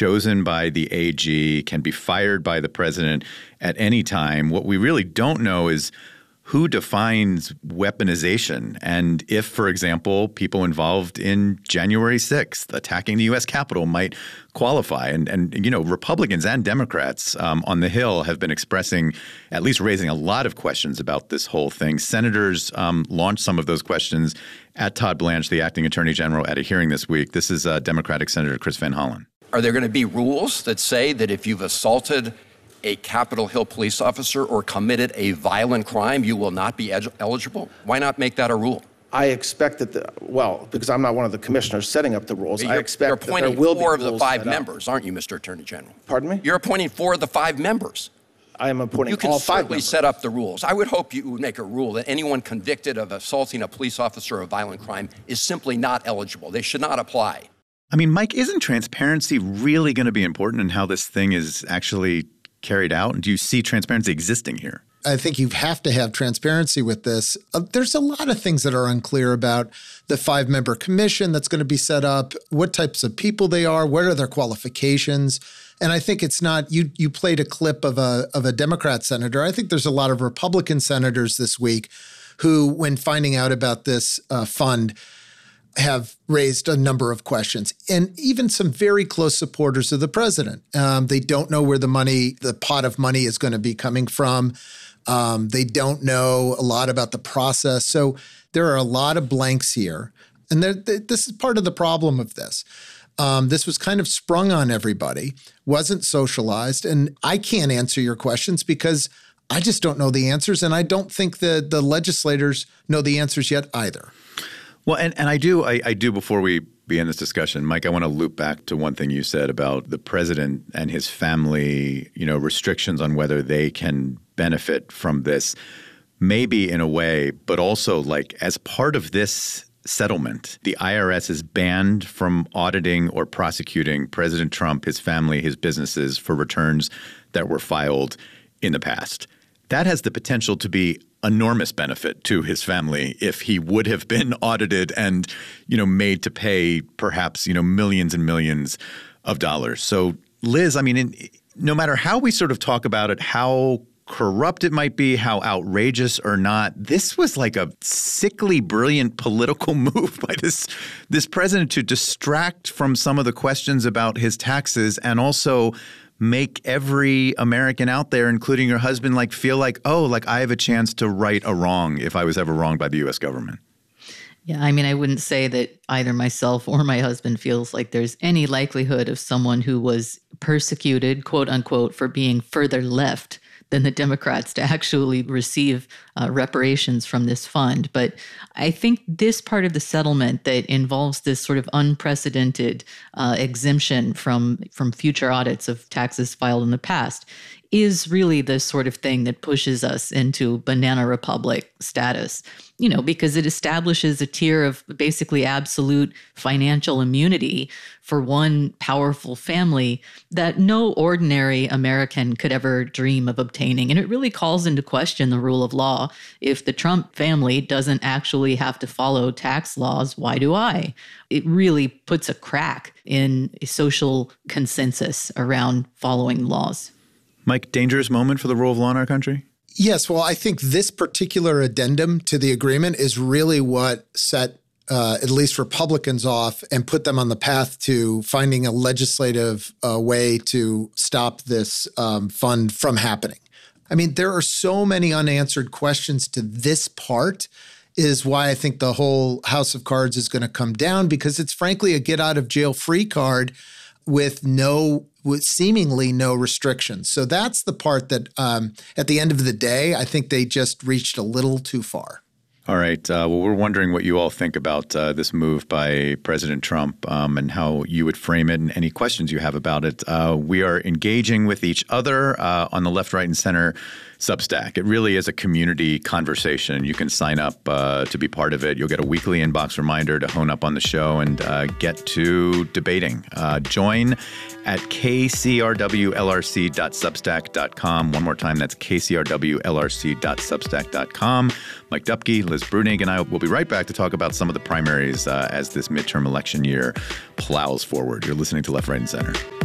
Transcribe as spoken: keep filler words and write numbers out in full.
chosen by the A G, can be fired by the president at any time. What we really don't know is who defines weaponization, and if, for example, people involved in January sixth attacking the U S Capitol might qualify. And, and you know, Republicans and Democrats um, on the Hill have been expressing, at least raising a lot of questions about this whole thing. Senators um, launched some of those questions at Todd Blanche, the acting attorney general, at a hearing this week. This is uh, Democratic Senator Chris Van Hollen. Are there going to be rules that say that if you've assaulted a Capitol Hill police officer or committed a violent crime, you will not be ed- eligible? Why not make that a rule? I expect that, the, well, because I'm not one of the commissioners setting up the rules, you're, I expect you're that there will be appointing four of the five set up. members, aren't you, Mister Attorney General? Pardon me? You're appointing four of the five members. I am appointing You can all five certainly members. set up the rules. I would hope you would make a rule that anyone convicted of assaulting a police officer or a violent crime is simply not eligible. They should not apply. I mean, Mike, isn't transparency really going to be important in how this thing is actually carried out? And do you see transparency existing here? I think you have to have transparency with this. Uh, there's a lot of things that are unclear about the five-member commission that's going to be set up, what types of people they are, what are their qualifications. And I think it's not, you you played a clip of a of a Democrat senator. I think there's a lot of Republican senators this week who, when finding out about this uh, fund, have raised a number of questions, and even some very close supporters of the president. Um, they don't know where the money, the pot of money is going to be coming from. Um, they don't know a lot about the process. So there are a lot of blanks here. And there, th- this is part of the problem of this. Um, this was kind of sprung on everybody, wasn't socialized. And I can't answer your questions because I just don't know the answers. And I don't think the, the legislators know the answers yet either. Well, and, and I do, I, I do before we begin this discussion, Mike, I want to loop back to one thing you said about the president and his family, you know, restrictions on whether they can benefit from this, maybe in a way, but also like as part of this settlement, the I R S is banned from auditing or prosecuting President Trump, his family, his businesses for returns that were filed in the past. That has the potential to be enormous benefit to his family if he would have been audited and, you know, made to pay perhaps, you know, millions and millions of dollars. So, Liz, I mean, in, no matter how we sort of talk about it, how corrupt it might be, how outrageous or not, this was like a sickly, brilliant political move by this this president to distract from some of the questions about his taxes and also make every American out there, including your husband, like feel like, oh, like I have a chance to right a wrong if I was ever wronged by the U S government. Yeah, I mean, I wouldn't say that either myself or my husband feels like there's any likelihood of someone who was persecuted, quote unquote, for being further left than the Democrats to actually receive uh, reparations from this fund. But I think this part of the settlement that involves this sort of unprecedented uh, exemption from, from future audits of taxes filed in the past is really the sort of thing that pushes us into Banana Republic status, you know, because it establishes a tier of basically absolute financial immunity for one powerful family that no ordinary American could ever dream of obtaining. And it really calls into question the rule of law. If the Trump family doesn't actually have to follow tax laws, why do I? It really puts a crack in a social consensus around following laws. Mike, dangerous moment for the rule of law in our country? Yes. Well, I think this particular addendum to the agreement is really what set uh, at least Republicans off and put them on the path to finding a legislative uh, way to stop this um, fund from happening. I mean, there are so many unanswered questions to this part is why I think the whole House of Cards is going to come down, because it's frankly a get out of jail free card with no with seemingly no restrictions. So that's the part that um, at the end of the day, I think they just reached a little too far. All right. Uh, well, we're wondering what you all think about uh, this move by President Trump um, and how you would frame it and any questions you have about it. Uh, we are engaging with each other uh, on the Left, Right, and Center Substack. It really is a community conversation. You can sign up uh, to be part of it. You'll get a weekly inbox reminder to hone up on the show and uh, get to debating. Uh, join at k c r w l r c dot substack dot com. One more time, that's k c r w l r c dot substack dot com. Mike Dupke, Liz Bruenig, and I will be right back to talk about some of the primaries uh, as this midterm election year plows forward. You're listening to Left, Right, and Center.